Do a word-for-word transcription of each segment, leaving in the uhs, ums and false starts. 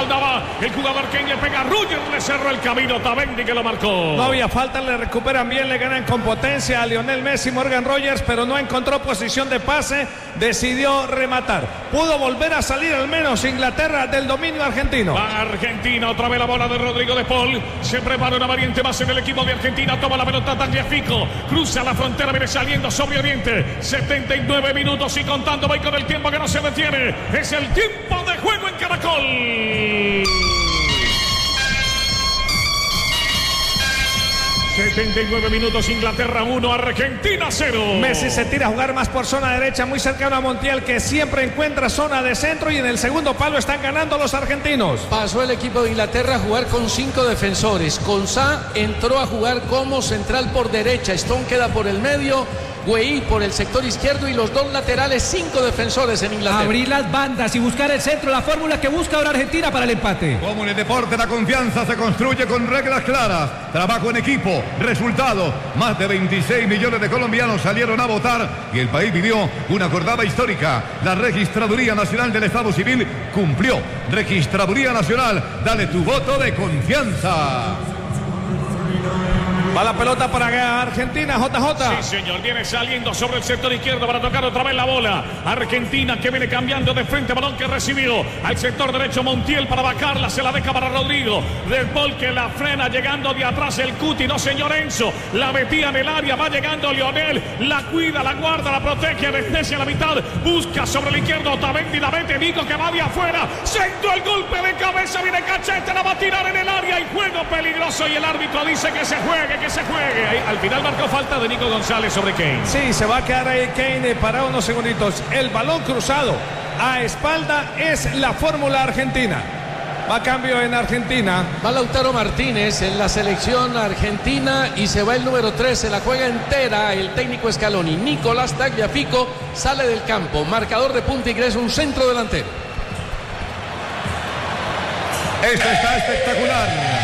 dónde va. El jugador Kane le pega a Ruger, le cerró el camino. Otamendi que lo marcó. No había falta, le recuperan bien, le ganan con potencia a Lionel Messi, Morgan Rogers, pero no encontró posición de pase, decidió rematar. Pudo volver a salir al menos Inglaterra del dominio argentino. Va Argentina, otra vez la bola de Rodrigo de Paul. Se prepara una variante más en el equipo de Argentina. Toma la pelota Tagliafico, cruza la frontera, viene saliendo sobre Oriente. setenta y nueve minutos y contando, voy con el tiempo que no se detiene. Es el tiempo de juego en Caracol. setenta y nueve minutos, Inglaterra uno, Argentina cero. Messi se tira a jugar más por zona derecha, muy cercano a Montiel, que siempre encuentra zona de centro, y en el segundo palo están ganando los argentinos. Pasó el equipo de Inglaterra a jugar con cinco defensores. Konsa entró a jugar como central por derecha, Stone queda por el medio, Güey por el sector izquierdo y los dos laterales, cinco defensores en Inglaterra. Abrir las bandas y buscar el centro, la fórmula que busca ahora Argentina para el empate. Como en el deporte, la confianza se construye con reglas claras, trabajo en equipo, resultados. Más de veintiséis millones de colombianos salieron a votar y el país vivió una jornada histórica. La Registraduría Nacional del Estado Civil cumplió. Registraduría Nacional, dale tu voto de confianza. Va la pelota para Argentina, J J. Sí, señor, viene saliendo sobre el sector izquierdo para tocar otra vez la bola. Argentina que viene cambiando de frente, balón que recibió al sector derecho Montiel para bajarla, se la deja para Rodrigo. Del Paul que la frena, llegando de atrás el Cuti, no señor Enzo. La metía en el área, va llegando Lionel, la cuida, la guarda, la protege, anestesia a la mitad, busca sobre el izquierdo Otamendi, la mete Nico que va de afuera. Centro, el golpe de cabeza, viene Cachete, la va a tirar en el área, y juego peligroso, y el árbitro dice que se juegue, que se juegue. Ahí, al final marcó falta de Nico González sobre Kane. Sí, se va a quedar ahí Kane para unos segunditos. El balón cruzado a espalda es la fórmula argentina. Va a cambio en Argentina. Va Lautaro Martínez en la selección argentina y se va el número tres, se la juega entera el técnico Scaloni. Nicolás Tagliafico sale del campo, marcador de punta, ingresa un centro delantero. Esto está espectacular.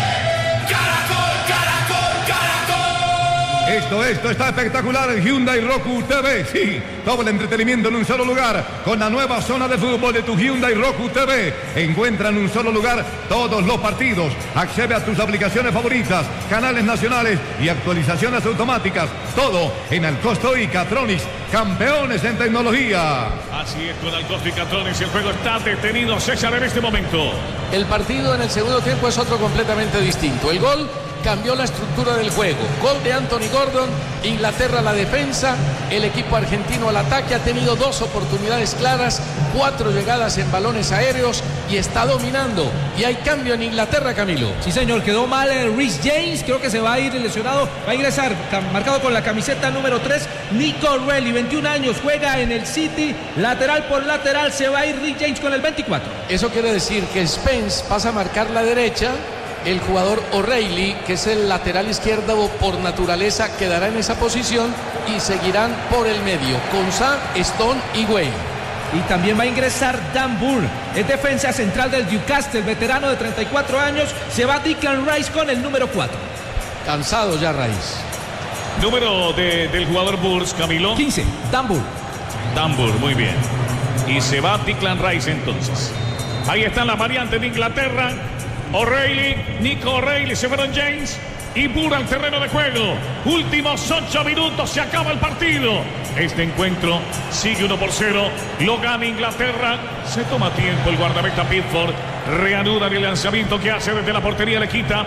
Esto, esto está espectacular en Hyundai Roku T V. Sí, todo el entretenimiento en un solo lugar. Con la nueva zona de fútbol de tu Hyundai Roku T V. Encuentra en un solo lugar todos los partidos. Accede a tus aplicaciones favoritas, canales nacionales y actualizaciones automáticas. Todo en Alcosto y Catronics, campeones en tecnología. Así es, con Alcosto y Catronics el juego está detenido, César, en este momento. El partido en el segundo tiempo es otro completamente distinto. El gol cambió la estructura del juego. Gol de Anthony Gordon, Inglaterra a la defensa, el equipo argentino al ataque, ha tenido dos oportunidades claras, cuatro llegadas en balones aéreos y está dominando. Y hay cambio en Inglaterra, Camilo. Sí, señor, quedó mal el Reece James, creo que se va a ir lesionado, va a ingresar, marcado con la camiseta número tres, Nico Reilly, veintiún años, juega en el City, lateral por lateral, se va a ir Reece James con el veinticuatro. Eso quiere decir que Spence pasa a marcar la derecha. El jugador O'Reilly, que es el lateral izquierdo por naturaleza, quedará en esa posición y seguirán por el medio Konsa, Stone y Güey. Y también va a ingresar Dan Burn, es defensa central del Newcastle, veterano de treinta y cuatro años. Se va Declan Rice con el número cuatro. Cansado ya Rice. Número de, del jugador Burns, Camilo. quince, Dan Burn. Dan Burn, muy bien. Y se va Declan Rice entonces. Ahí están las variantes de Inglaterra. O'Reilly, Nico O'Reilly, se fueron James y Burr al terreno de juego. Últimos ocho minutos, se acaba el partido. Este encuentro sigue uno por cero, lo gana Inglaterra. Se toma tiempo el guardameta Pickford, reanuda el lanzamiento que hace desde la portería, le quita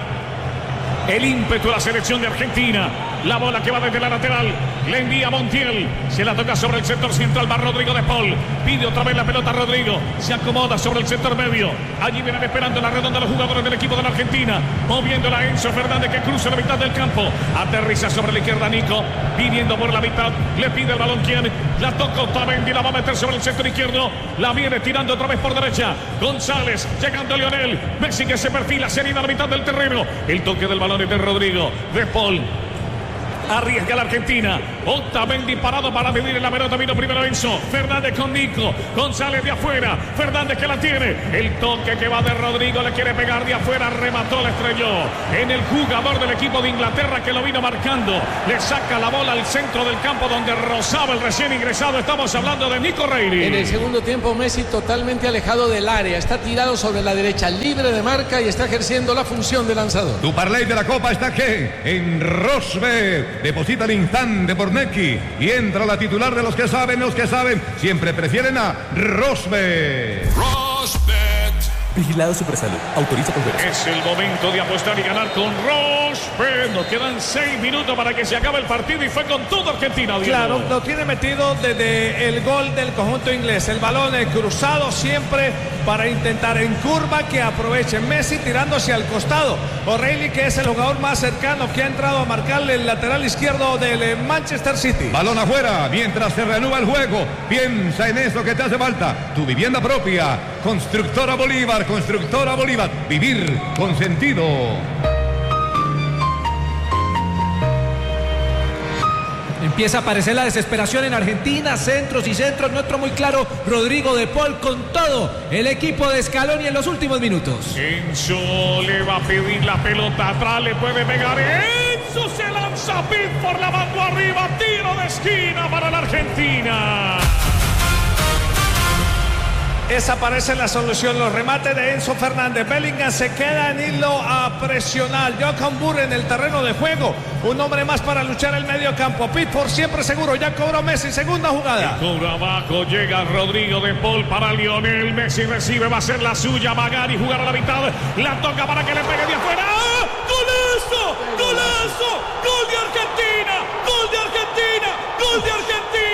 el ímpetu de la selección de Argentina. La bola que va desde la lateral, le envía Montiel, se la toca sobre el sector central, va Rodrigo de Paul, pide otra vez la pelota a Rodrigo, se acomoda sobre el sector medio, allí vienen esperando la redonda los jugadores del equipo de la Argentina, moviéndola Enzo Fernández que cruza la mitad del campo, aterriza sobre la izquierda Nico, pidiendo por la mitad, le pide el balón quien, la toca Otamendi, la va a meter sobre el sector izquierdo, la viene tirando otra vez por derecha, González, llegando Lionel, Messi que se perfila, se anida a la mitad del terreno, el toque del balón es de Rodrigo, de Paul. Arriesga la Argentina. Otamendi parado para medir en la pelota. Vino primero Enzo. Fernández con Nico. González de afuera. Fernández que la tiene. El toque que va de Rodrigo. Le quiere pegar de afuera. Remató, la estrelló en el jugador del equipo de Inglaterra que lo vino marcando. Le saca la bola al centro del campo donde rozaba el recién ingresado. Estamos hablando de Nico Reilly. En el segundo tiempo Messi totalmente alejado del área. Está tirado sobre la derecha, libre de marca y está ejerciendo la función de lanzador. Tu parlay de la Copa está aquí en Rosberg. Deposita al instante por Neki y entra la titular de los que saben, los que saben, siempre prefieren a Rosberg. Rosberg. Vigilado Supersalud. Autoriza con veras. Es el momento de apostar y ganar con Rosberg. Nos quedan seis minutos para que se acabe el partido y fue con todo Argentina. Diego. Claro, lo tiene metido desde el gol del conjunto inglés. El balón es cruzado siempre para intentar en curva que aproveche Messi tirándose al costado. O'Reilly, que es el jugador más cercano que ha entrado a marcarle el lateral izquierdo del Manchester City. Balón afuera mientras se reanuda el juego. Piensa en eso que te hace falta. Tu vivienda propia. Constructora Bolívar. Constructora Bolívar. Vivir con sentido. Empieza a aparecer la desesperación en Argentina, centros y centros, no entró muy claro Rodrigo de Paul con todo el equipo de Scaloni en los últimos minutos. Enzo le va a pedir la pelota atrás, le puede pegar. Enzo se lanza Pitt por la mano arriba, tiro de esquina para la Argentina. Esa parece la solución, los remates de Enzo Fernández. Bellingham se queda en hilo a presionar. Johan Burr en el terreno de juego. Un hombre más para luchar el medio campo. Pickford siempre seguro. Ya cobró Messi. Segunda jugada. El cobro abajo. Llega Rodrigo de Paul para Lionel. Messi recibe. Va a ser la suya. Magari jugar a la mitad. La toca para que le pegue de afuera. ¡Ah! ¡Golazo! ¡Golazo! ¡Gol de Argentina!